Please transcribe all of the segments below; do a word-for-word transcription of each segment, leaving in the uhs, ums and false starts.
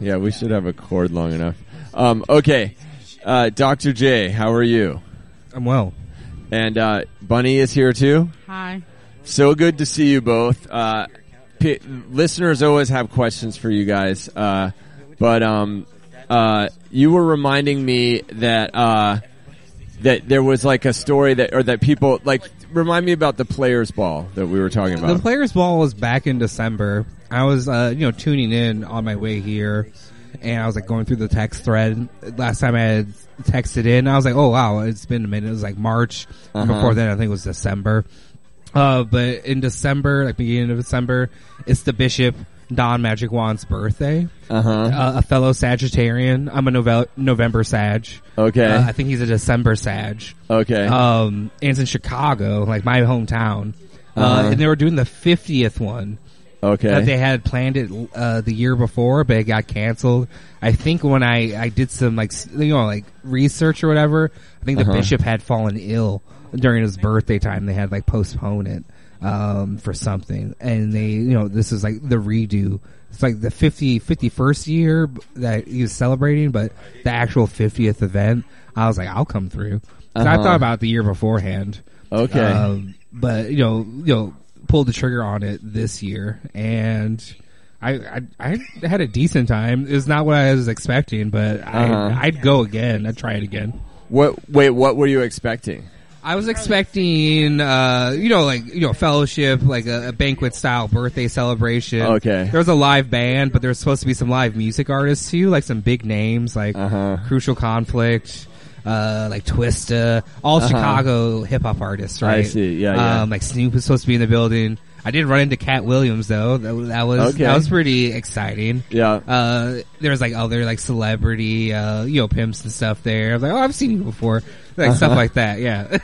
Yeah, we should have a cord long enough. Um, okay. Uh, Doctor J, how are you? I'm well. And uh, Bunny is here too. Hi. So good to see you both. Uh, p- listeners always have questions for you guys. Uh, but um, uh, you were reminding me that uh, that there was like a story that, or that people like. Remind me about the Players Ball that we were talking about. The Players Ball was back in December. I was, uh, you know, tuning in on my way here, and I was like going through the text thread. Last time I had texted in, I was like, "Oh wow, it's been a minute." It was like March. Uh-huh. Before then, I think it was December. Uh, but in December, like beginning of December, it's the Bishop Don Magic Wand's birthday. Uh-huh. Uh, a fellow Sagittarian. I'm a Nove- November Sag. Okay. Uh, I think he's a December Sag. Okay. Um, and it's in Chicago, like my hometown. Uh, Uh-huh. and they were doing the fiftieth one. Okay. That they had planned it, uh, the year before, but it got canceled. I think when I, I did some, like, you know, like, research or whatever, I think the Uh-huh. bishop had fallen ill during his birthday time. They had, like, postpone it, um, for something. And they, you know, this is like the redo. It's like the fifty, fifty-first year that he was celebrating, but the actual fiftieth event, I was like, I'll come through. 'Cause I Uh-huh. thought about it the year beforehand. Okay. Um, but, you know, you know, pulled the trigger on it this year, and I, I, I had a decent time. It's not what I was expecting, but I, Uh-huh. I'd go again. I'd try it again. What? Wait, what were you expecting? I was expecting, uh, you know, like, you know, fellowship, like a, a banquet style birthday celebration. Okay. There was a live band, but there was supposed to be some live music artists too, like some big names, like Uh-huh. Crucial Conflict, uh, like Twista, all Uh-huh. Chicago hip hop artists, right? I see. Yeah, yeah. Um, like Snoop was supposed to be in the building. I did run into Cat Williams though. That, that was Okay. that was pretty exciting. Yeah. Uh, there was like other like celebrity, uh, you know, pimps and stuff there. I was like, oh, I've seen you before, like Uh-huh. stuff like that. Yeah.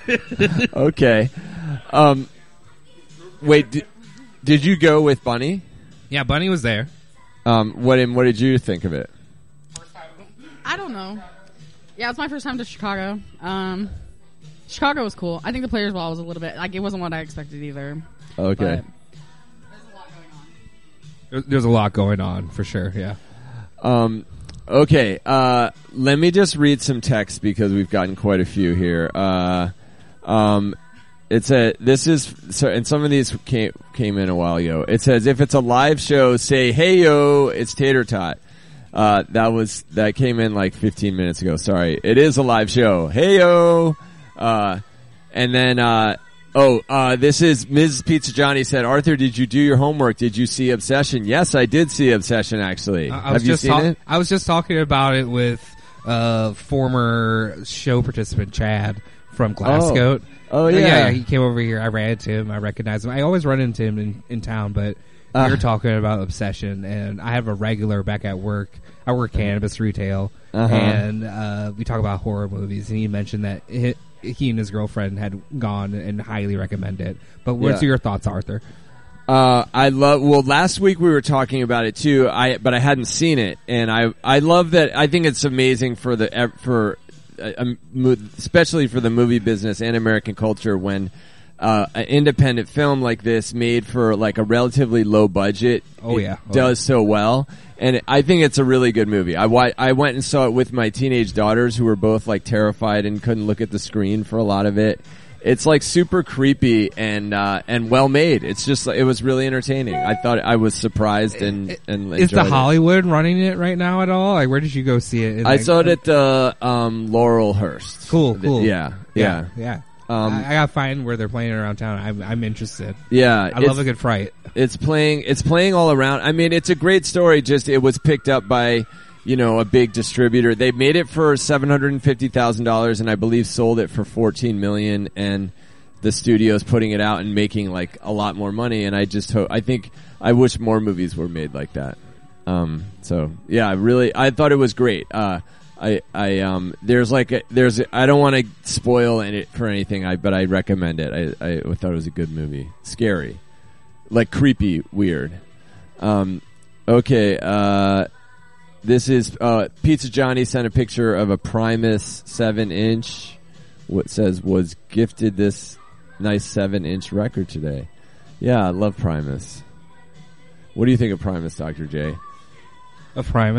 Okay. Um, wait, did, did you go with Bunny? Yeah, Bunny was there. Um, what and what did you think of it? I don't know. Yeah, it's my first time to Chicago. Um, Chicago was cool. I think the Players Ball was a little bit like it wasn't what I expected either. Okay. But there's a lot going on. There- There's a lot going on for sure. Yeah. Um, okay. Uh, let me just read some text because we've gotten quite a few here. Uh, um, it's a, this is, so, and some of these came, came in a while ago. It says, if it's a live show, say, hey yo, it's Tater Tot. Uh, that was, that came in like fifteen minutes ago. Sorry. It is a live show. Hey yo. Uh, and then, uh, oh, uh, this is Miz Pizza Johnny said, Arthur, did you do your homework? Did you see Obsession? Yes, I did see Obsession, actually. I, I Have was you just seen talk- it? I was just talking about it with uh former show participant Chad from Glasgow. Oh, Uh, yeah. yeah, He came over here. I ran into him. I recognized him. I always run into him in, in town, but Uh. we were talking about Obsession, and I have a regular back at work. I work cannabis retail, Uh-huh. and uh we talk about horror movies, and he mentioned that he, he and his girlfriend had gone and highly recommend it. But what's Yeah. your thoughts, Arthur? Uh, I love, well, last week we were talking about it too, I, but I hadn't seen it, and I, I love that, I think it's amazing for the, for, uh, um, mo- especially for the movie business and American culture when, uh, an independent film like this made for like a relatively low budget. Oh, it yeah. Oh, does so well. And I think it's a really good movie. I, wa- I went and saw it with my teenage daughters who were both like terrified and couldn't look at the screen for a lot of it. It's like super creepy and uh and well made. It's just it was really entertaining. I thought I was surprised and and Is the enjoyed it. Hollywood running it right now at all? Like, where did you go see it? In, I like, saw it at the um Laurelhurst. Cool, The- cool. Yeah, yeah, yeah. Um, I, I gotta find where they're playing it around town. I'm, I'm interested. yeah. I love a good fright. It's playing. It's playing all around. I mean, it's a great story. Just it was picked up by, you know, a big distributor. They made it for seven hundred and fifty thousand dollars, and I believe sold it for fourteen million. And the studio's putting it out and making like a lot more money. And I just hope. I think I wish more movies were made like that. Um. So yeah, I really. I thought it was great. Uh. I, I, um, there's like, a, there's, a, I don't want to spoil it for anything, I, but I recommend it. I, I thought it was a good movie. Scary. Like creepy, weird. Um, okay, uh, this is, uh, Pizza Johnny sent a picture of a Primus seven inch. What says was gifted this nice seven inch record today. Yeah, I love Primus. What do you think of Primus, Doctor J? Of Primus?